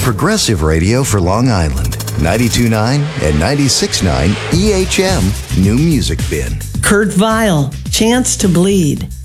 progressive radio for Long Island. 92.9 and 96.9 EHM New Music Bin. Kurt Vile, Chance to Bleed.